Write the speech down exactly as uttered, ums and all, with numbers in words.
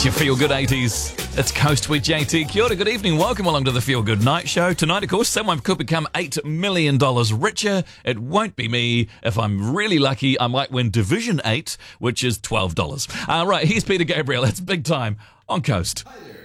It's your Feel Good eighties. It's Coast with J T. Kia ora, good evening. Welcome along to the Feel Good Night Show. Tonight, of course, someone could become eight million dollars richer. It won't be me. If I'm really lucky, I might win Division eight, which is twelve dollars. Uh, right, here's Peter Gabriel. It's big time on Coast. Hi there.